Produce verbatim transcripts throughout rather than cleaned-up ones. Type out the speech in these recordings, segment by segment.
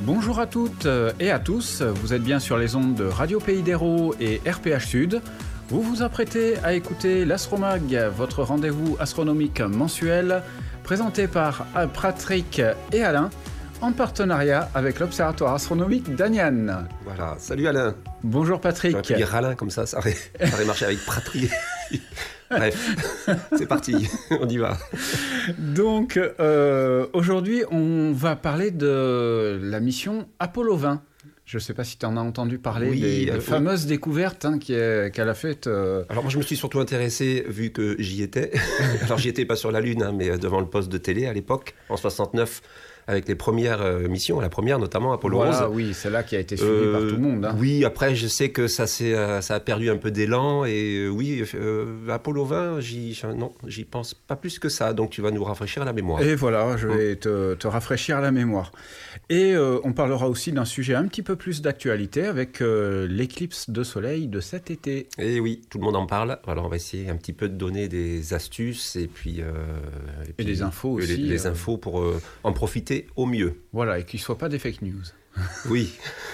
Bonjour à toutes et à tous, vous êtes bien sur les ondes de Radio Pays d'Hérault et R P H Sud. Vous vous apprêtez à écouter l'Astromag, votre rendez-vous astronomique mensuel, présenté par Patrick et Alain, en partenariat avec l'Observatoire astronomique d'Aniane. Voilà, salut Alain. Bonjour Patrick. J'aurais pu dire Alain comme ça, ça aurait, ça aurait marché avec Patrick. Bref, c'est parti, on y va. Donc, euh, aujourd'hui, on va parler de la mission Apollo vingt. Je ne sais pas si tu en as entendu parler, oui, des, des euh, fameuses découvertes hein, qu'elle a faites. Euh... Alors moi, je me suis surtout intéressé, vu que j'y étais. Alors, j'y étais pas sur la Lune, hein, mais devant le poste de télé à l'époque, en soixante-neuf, avec les premières euh, missions, la première notamment, Apollo voilà, onze. Oui, c'est là qui a été suivie euh, par tout le monde. Hein. Oui, après, je sais que ça, c'est, euh, ça a perdu un peu d'élan. Et euh, oui, euh, Apollo vingt, j'y, non, j'y pense pas plus que ça. Donc, tu vas nous rafraîchir la mémoire. Et voilà, je vais te, te rafraîchir la mémoire. Et euh, on parlera aussi d'un sujet un petit peu plus d'actualité avec euh, l'éclipse de soleil de cet été. Et oui, tout le monde en parle. Alors, on va essayer un petit peu de donner des astuces et puis... Euh, et, puis, et des infos aussi. Les, les euh... infos pour euh, en profiter au mieux. Voilà, et qu'ils ne soient pas des fake news. Oui,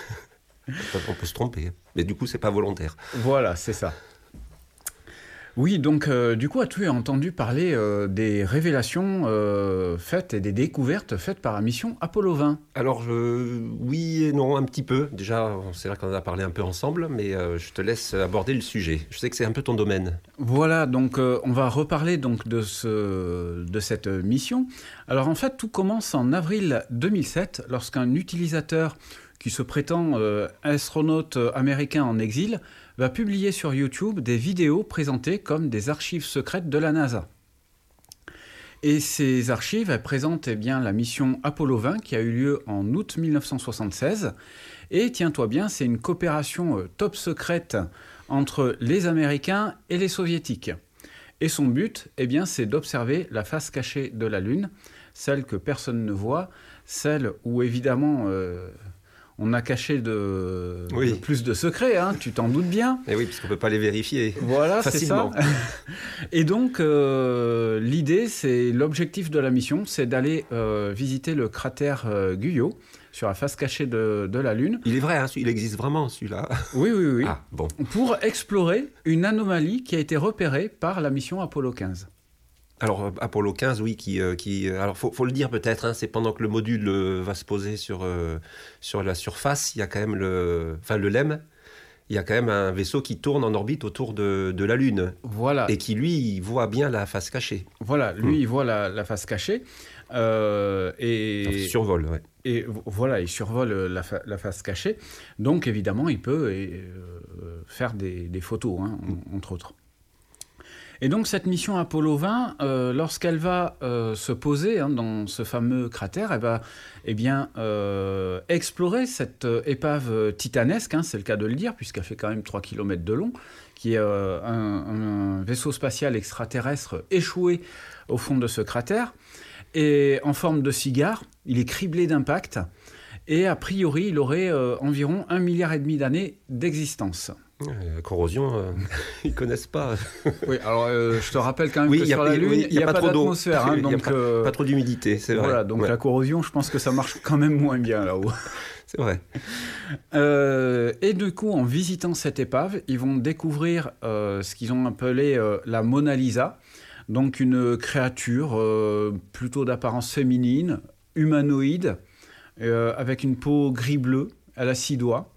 on peut se tromper, mais du coup, c'est pas volontaire. Voilà, c'est ça. Oui, donc euh, du coup, as-tu entendu parler euh, des révélations euh, faites et des découvertes faites par la mission Apollo vingt ? Alors, je... oui et non, un petit peu. Déjà, c'est là qu'on en a parlé un peu ensemble, mais euh, je te laisse aborder le sujet. Je sais que c'est un peu ton domaine. Voilà, donc euh, on va reparler donc, de, ce, de cette mission. Alors en fait, tout commence en avril deux mille sept, lorsqu'un utilisateur qui se prétend euh, astronaute américain en exil, va publier sur YouTube des vidéos présentées comme des archives secrètes de la NASA. Et ces archives, elles présentent eh bien, la mission Apollo vingt qui a eu lieu en août mille neuf cent soixante-seize. Et tiens-toi bien, c'est une coopération euh, top secrète entre les Américains et les Soviétiques. Et son but, eh bien, c'est d'observer la face cachée de la Lune, celle que personne ne voit, celle où évidemment... Euh, on a caché de, oui. de plus de secrets, hein, tu t'en doutes bien. Et oui, puisqu'on ne peut pas les vérifier voilà, facilement. C'est ça. Et donc, euh, l'idée, c'est l'objectif de la mission, c'est d'aller euh, visiter le cratère euh, Guyot, sur la face cachée de, de la Lune. Il est vrai, hein, il existe vraiment, celui-là. Oui, oui, oui. Ah, bon. Pour explorer une anomalie qui a été repérée par la mission Apollo quinze. Alors, Apollo quinze, oui, qui... Euh, qui alors, faut, faut le dire peut-être, hein, c'est pendant que le module euh, va se poser sur, euh, sur la surface, il y a quand même le... Enfin, le L E M, il y a quand même un vaisseau qui tourne en orbite autour de, de la Lune. Voilà. Et qui, lui, il voit bien la face cachée. Voilà, lui, mmh. il voit la, la face cachée. Euh, et... Alors, il survole, ouais. Et voilà, il survole la, fa- la face cachée. Donc, évidemment, il peut euh, faire des, des photos, hein, mmh. entre autres. Et donc cette mission Apollo vingt, euh, lorsqu'elle va euh, se poser hein, dans ce fameux cratère, elle va eh bien, euh, explorer cette euh, épave titanesque, hein, c'est le cas de le dire, puisqu'elle fait quand même trois kilomètres de long, qui est euh, un, un vaisseau spatial extraterrestre échoué au fond de ce cratère, et en forme de cigare, il est criblé d'impacts, et a priori il aurait euh, environ un milliard et demi d'années d'existence. La corrosion, euh, ils ne connaissent pas. Oui, alors euh, je te rappelle quand même oui, que sur a, la Lune, il n'y a, a, a pas, pas d'atmosphère. Hein, il n'y a pas, euh, pas trop d'humidité, c'est voilà, vrai. donc ouais. la corrosion, je pense que ça marche quand même moins bien là-haut. C'est vrai. Euh, et du coup, en visitant cette épave, ils vont découvrir euh, ce qu'ils ont appelé euh, la Mona Lisa, donc une créature euh, plutôt d'apparence féminine, humanoïde, euh, avec une peau gris-bleu, elle a six doigts.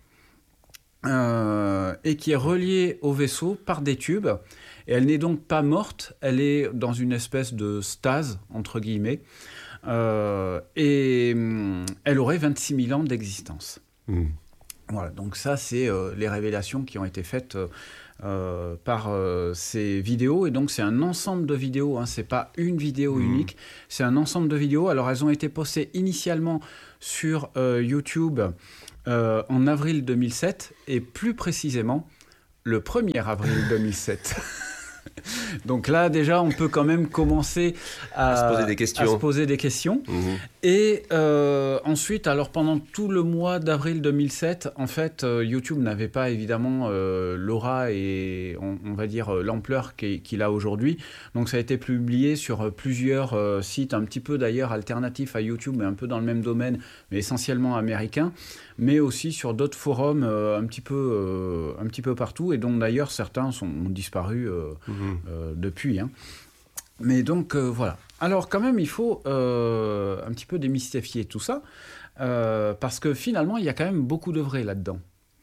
Euh, et qui est reliée au vaisseau par des tubes. Et elle n'est donc pas morte, elle est dans une espèce de stase, entre guillemets. Euh, et hum, elle aurait vingt-six mille ans d'existence. Mmh. Voilà, donc ça, c'est euh, les révélations qui ont été faites euh, par euh, ces vidéos. Et donc, c'est un ensemble de vidéos, hein, c'est pas une vidéo mmh. unique, c'est un ensemble de vidéos. Alors, elles ont été postées initialement sur euh, YouTube Euh, en avril deux mille sept, et plus précisément, le premier avril deux mille sept. Donc là, déjà, on peut quand même commencer à, à se poser des questions. À se poser des questions. Mmh. Et euh, ensuite, alors pendant tout le mois d'avril deux mille sept, en fait, euh, YouTube n'avait pas évidemment euh, l'aura et on, on va dire l'ampleur qu'il a aujourd'hui. Donc ça a été publié sur plusieurs euh, sites, un petit peu d'ailleurs alternatifs à YouTube, mais un peu dans le même domaine, mais essentiellement américains, mais aussi sur d'autres forums euh, un petit peu, euh, un petit peu partout, et dont d'ailleurs certains sont, ont disparu euh, mmh. euh, depuis. Hein. Mais donc euh, voilà. Alors quand même, il faut euh, un petit peu démystifier tout ça, euh, parce que finalement, il y a quand même beaucoup de vrai là-dedans.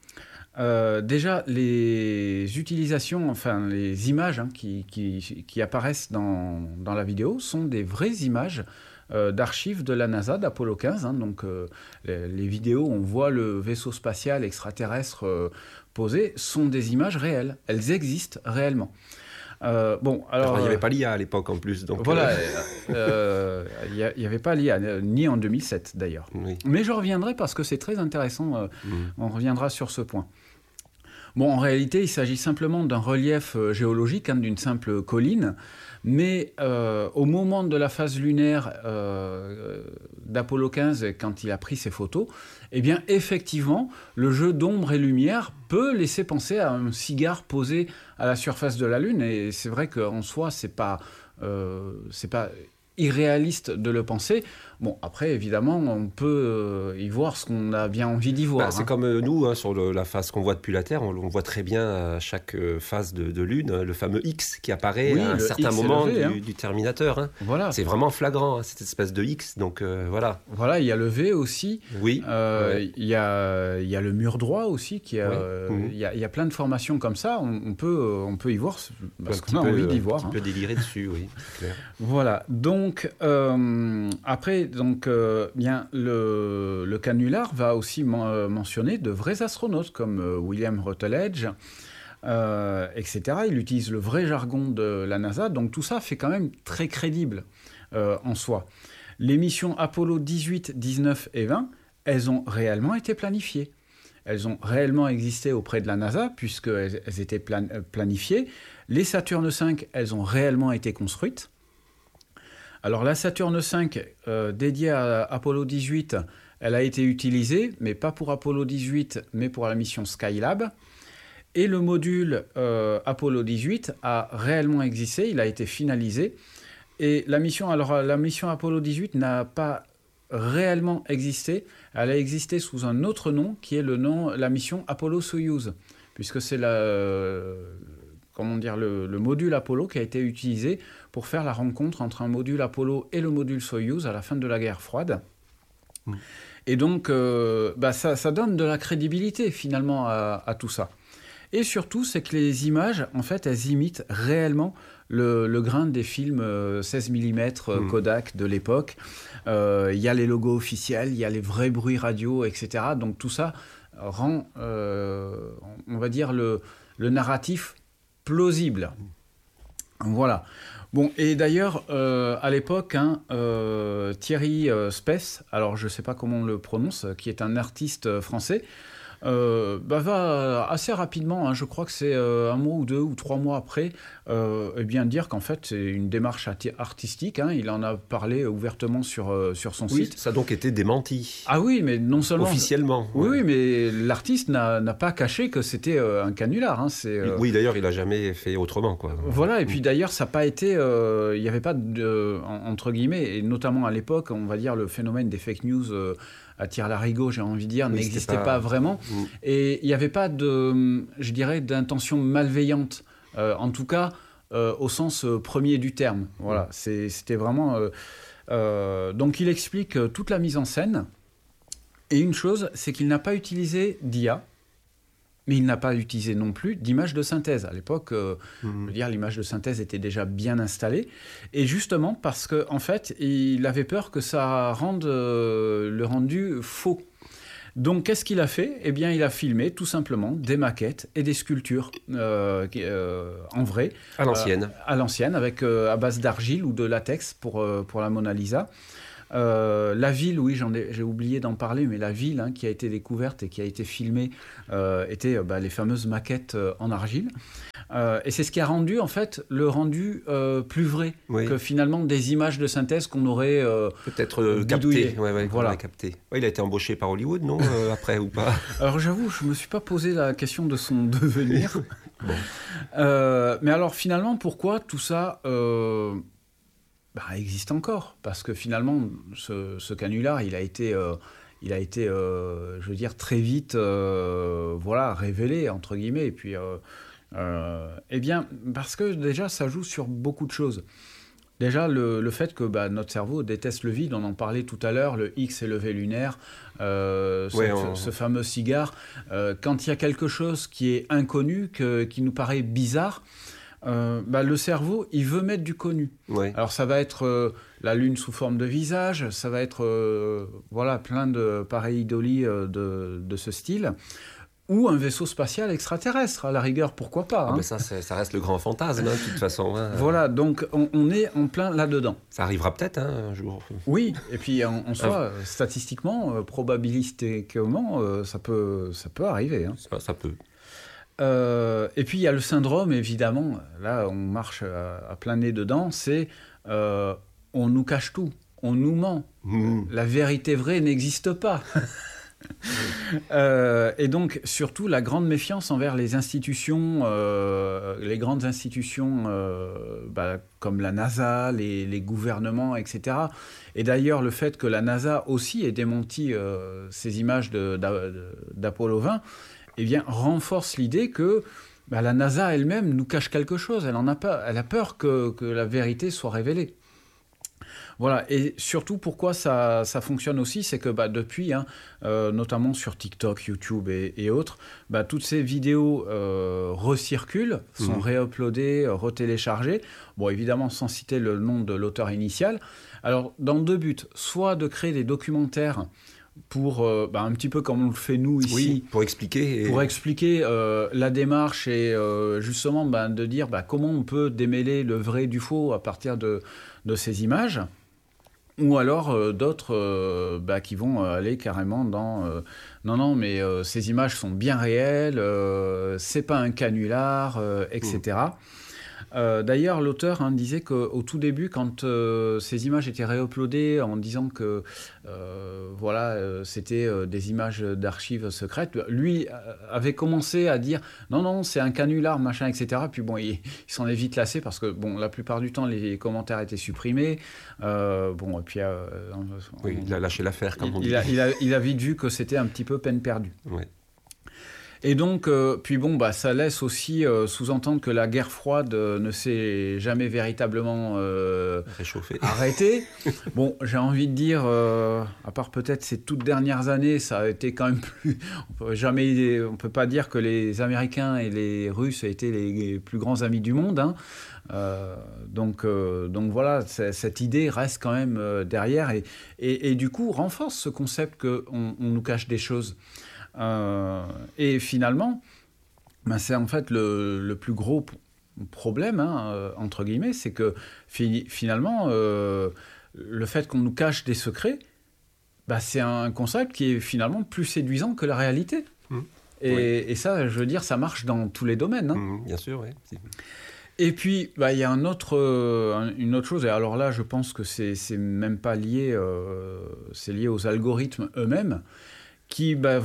Euh, déjà, les utilisations, enfin les images hein, qui, qui, qui apparaissent dans, dans la vidéo sont des vraies images euh, d'archives de la NASA, d'Apollo quinze. Hein, donc euh, les, les vidéos où on voit le vaisseau spatial extraterrestre euh, posé sont des images réelles. Elles existent réellement. Euh, bon, alors, il n'y avait pas l'I A à l'époque en plus. Donc voilà, il euh... n'y euh, avait pas l'I A, ni en deux mille sept d'ailleurs. Oui. Mais je reviendrai parce que c'est très intéressant, euh, mmh. on reviendra sur ce point. Bon, en réalité, il s'agit simplement d'un relief euh, géologique, hein, d'une simple colline, mais euh, au moment de la phase lunaire euh, d'Apollo quinze, quand il a pris ses photos, eh bien, effectivement, le jeu d'ombre et lumière peut laisser penser à un cigare posé à la surface de la Lune, et c'est vrai qu'en soi, c'est pas, euh, c'est pas irréaliste de le penser. Bon, après, évidemment, on peut euh, y voir ce qu'on a bien envie d'y voir. Bah, c'est hein. comme euh, nous, hein, sur le, la phase qu'on voit depuis la Terre, on, on voit très bien à chaque euh, phase de, de Lune, le fameux X qui apparaît oui, à un certain X moment levé, du, hein. du Terminator. Hein. Voilà. C'est vraiment flagrant, hein, cette espèce de X, donc euh, voilà. Voilà, il y a le V aussi. Oui. Euh, ouais. Il y a, il y a le mur droit aussi. Qui a, ouais. euh, mmh. il, y a, il y a plein de formations comme ça. On, on, peut, on peut y voir parce qu'on a peu, envie d'y voir. Un petit hein. peu délirer dessus, oui, c'est clair. Voilà. Donc, euh, après, donc, euh, bien, le, le canular va aussi men- mentionner de vrais astronautes comme euh, William Rutledge, euh, et cetera. Il utilise le vrai jargon de la NASA. Donc, tout ça fait quand même très crédible euh, en soi. Les missions Apollo dix-huit, dix-neuf et vingt, elles ont réellement été planifiées. Elles ont réellement existé auprès de la NASA, puisqu'elles elles étaient plan- planifiées. Les Saturne cinq, elles ont réellement été construites. Alors la Saturne cinq, euh, dédiée à Apollo dix-huit, elle a été utilisée, mais pas pour Apollo dix-huit, mais pour la mission Skylab. Et le module euh, Apollo dix-huit a réellement existé, il a été finalisé. Et la mission, alors, la mission Apollo dix-huit n'a pas réellement existé, elle a existé sous un autre nom, qui est le nom, la mission Apollo-Soyuz, puisque c'est la... Euh, comment dire, le, le module Apollo qui a été utilisé pour faire la rencontre entre un module Apollo et le module Soyuz à la fin de la guerre froide. Mmh. Et donc, euh, bah ça, ça donne de la crédibilité finalement à, à tout ça. Et surtout, c'est que les images, en fait, elles imitent réellement le, le grain des films euh, seize millimètres mmh. Kodak de l'époque. Il euh, y a les logos officiels, il y a les vrais bruits radio, et cetera. Donc tout ça rend, euh, on va dire, le, le narratif plausible. Voilà. Bon, et d'ailleurs, euh, à l'époque, hein, euh, Thierry euh, Spess, alors je ne sais pas comment on le prononce, qui est un artiste français, euh, bah, va assez rapidement, hein, je crois que c'est euh, un mois ou deux ou trois mois après, euh, eh bien dire qu'en fait c'est une démarche artistique. Hein, il en a parlé ouvertement sur, euh, sur son oui, site. Ça a donc été démenti. Ah oui, mais non seulement... Officiellement. Oui, ouais. oui, mais l'artiste n'a, n'a pas caché que c'était euh, un canular. Hein, c'est, euh... Oui, d'ailleurs, il n'a jamais fait autrement, quoi. Voilà, et puis d'ailleurs, ça n'a pas été... Il euh, n'y avait pas, de, entre guillemets, et notamment à l'époque, on va dire, le phénomène des fake news... Euh, à tire-larigot, j'ai envie de dire, oui, n'existait pas... pas vraiment. Mmh. Et il n'y avait pas de, je dirais, d'intention malveillante, euh, en tout cas, euh, au sens euh, premier du terme. Voilà, mmh. c'est, c'était vraiment... Euh, euh, donc il explique euh, toute la mise en scène. Et une chose, c'est qu'il n'a pas utilisé d'I A, mais il n'a pas utilisé non plus d'image de synthèse. À l'époque, euh, mmh. je veux dire, l'image de synthèse était déjà bien installée. Et justement, parce qu'en en fait, il avait peur que ça rende euh, le rendu faux. Donc, qu'est-ce qu'il a fait ? Eh bien, il a filmé, tout simplement, des maquettes et des sculptures euh, euh, en vrai. À l'ancienne. Euh, à l'ancienne, avec, euh, à base d'argile ou de latex pour, euh, pour la Mona Lisa. Euh, la ville, oui, j'en ai, j'ai oublié d'en parler, mais la ville hein, qui a été découverte et qui a été filmée euh, était euh, bah, les fameuses maquettes euh, en argile. Euh, et c'est ce qui a rendu, en fait, le rendu euh, plus vrai oui. que finalement des images de synthèse qu'on aurait euh, peut-être euh, capté. Ouais, ouais, voilà. capté. Ouais, il a été embauché par Hollywood, non euh, après ou pas? Alors j'avoue, je me suis pas posé la question de son devenir. bon. euh, mais alors finalement, pourquoi tout ça euh, bah, existe encore? Parce que finalement, ce, ce canular, il a été euh, il a été, euh, je veux dire, très vite, euh, voilà, révélé entre guillemets. Et puis euh, Euh, eh bien, parce que déjà, ça joue sur beaucoup de choses. Déjà, le, le fait que bah, notre cerveau déteste le vide, on en parlait tout à l'heure, le X et le V lunaire, euh, ouais, ce, on... ce, ce fameux cigare. Euh, quand il y a quelque chose qui est inconnu, que, qui nous paraît bizarre, euh, bah, le cerveau, il veut mettre du connu. Ouais. Alors, ça va être euh, la Lune sous forme de visage, ça va être euh, voilà, plein de pareidolie euh, de, de ce style. Ou un vaisseau spatial extraterrestre, à la rigueur, pourquoi pas. Ah hein. ben ça, ça reste le grand fantasme, hein, de toute façon. Hein. Voilà, donc on, on est en plein là-dedans. Ça arrivera peut-être hein, un jour. Oui, et puis en, en soi, ah. statistiquement, euh, probabilistiquement, euh, ça, peut, ça peut arriver. Hein. Ça, ça peut. Euh, et puis il y a le syndrome, évidemment, là on marche à, à plein nez dedans, c'est euh, on nous cache tout, on nous ment. Mmh. La vérité vraie n'existe pas. euh, et donc surtout la grande méfiance envers les institutions, euh, les grandes institutions euh, bah, comme la NASA, les, les gouvernements, et cetera. Et d'ailleurs le fait que la NASA aussi ait démenti euh, ces images de, de, d'Apollo vingt, eh bien, renforce l'idée que bah, la NASA elle-même nous cache quelque chose. Elle en a pas, elle a peur que, que la vérité soit révélée. Voilà, et surtout pourquoi ça, ça fonctionne aussi, c'est que bah, depuis, hein, euh, notamment sur TikTok, YouTube et, et autres, bah, toutes ces vidéos euh, recirculent, sont mmh. réuploadées, retéléchargées, bon évidemment sans citer le nom de l'auteur initial. Alors dans deux buts, soit de créer des documentaires pour, euh, bah, un petit peu comme on le fait nous ici, oui, pour expliquer, et... pour expliquer euh, la démarche et euh, justement bah, de dire bah, comment on peut démêler le vrai du faux à partir de, de ces images. Ou alors euh, d'autres euh, bah, qui vont aller carrément dans euh, non non mais euh, ces images sont bien réelles, euh, c'est pas un canular, euh, et cetera. Mmh. Euh, d'ailleurs, l'auteur hein, disait qu'au tout début, quand euh, ces images étaient réuploadées en disant que euh, voilà, euh, c'était euh, des images d'archives secrètes, lui euh, avait commencé à dire non, non, c'est un canular, machin, et cetera. Puis bon, il, il s'en est vite lassé parce que bon, la plupart du temps, les commentaires étaient supprimés. Euh, bon, et puis, euh, on, oui, il a lâché l'affaire, comme il, on dit. Il a, il, a, il a vite vu que c'était un petit peu peine perdue. Ouais. Et donc, euh, puis bon, bah, ça laisse aussi euh, sous-entendre que la guerre froide euh, ne s'est jamais véritablement euh, réchauffée. Arrêtée. Bon, j'ai envie de dire, euh, à part peut-être ces toutes dernières années, ça a été quand même plus... On peut jamais, on peut pas dire que les Américains et les Russes étaient les plus grands amis du monde. Hein. Euh, donc, euh, donc voilà, cette idée reste quand même euh, derrière et, et, et du coup renforce ce concept qu'on on nous cache des choses. Euh, et finalement, ben c'est en fait le, le plus gros p- problème, hein, euh, entre guillemets, c'est que fi- finalement, euh, le fait qu'on nous cache des secrets, ben c'est un concept qui est finalement plus séduisant que la réalité. Mmh. Et, oui. et ça, je veux dire, ça marche dans tous les domaines. Hein. Mmh, bien sûr, oui. C'est... Et puis, bah, y a un autre, euh, une autre chose, et alors là, je pense que c'est, c'est même pas lié, euh, c'est lié aux algorithmes eux-mêmes, qui bah,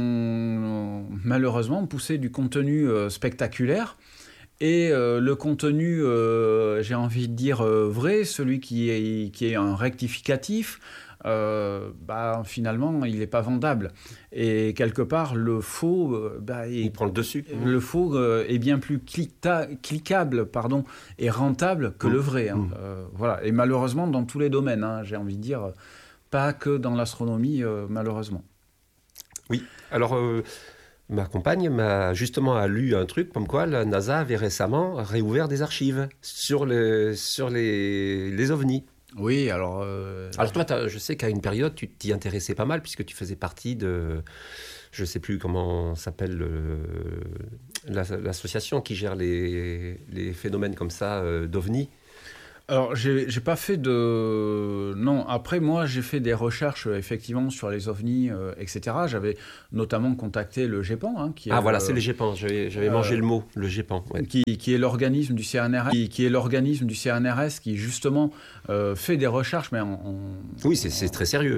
vont malheureusement pousser du contenu euh, spectaculaire. Et euh, le contenu, euh, j'ai envie de dire euh, vrai, celui qui est, qui est un rectificatif, euh, bah, finalement, il n'est pas vendable. Et quelque part, le faux... Euh, bah, est, il prend le dessus. Le faux euh, est bien plus cliqueta, cliquable pardon, et rentable que mmh. le vrai. Hein. Mmh. Euh, voilà. Et malheureusement, dans tous les domaines, hein, j'ai envie de dire, pas que dans l'astronomie, euh, malheureusement. Oui, alors euh, ma compagne m'a justement a lu un truc comme quoi la NASA avait récemment réouvert des archives sur, le, sur les, les ovnis. Oui, alors... Euh... Alors toi, je sais qu'à une période, tu t'y intéressais pas mal puisque tu faisais partie de... Je ne sais plus comment s'appelle le, l'association qui gère les, les phénomènes comme ça euh, d'ovnis. Alors, j'ai, j'ai pas fait de... Non, après, moi, j'ai fait des recherches, euh, effectivement, sur les ovnis, euh, et cetera. J'avais notamment contacté le GEPAN, hein, qui est Ah voilà, le- c'est le GEPAN. J'avais, j'avais mangé Euh, le mot, le GEPAN. Ouais. qui, qui est l'organisme du C N R S, qui, qui est l'organisme du C N R S qui, justement, euh, fait des recherches, mais en... en- Oui, c'est, c'est très sérieux.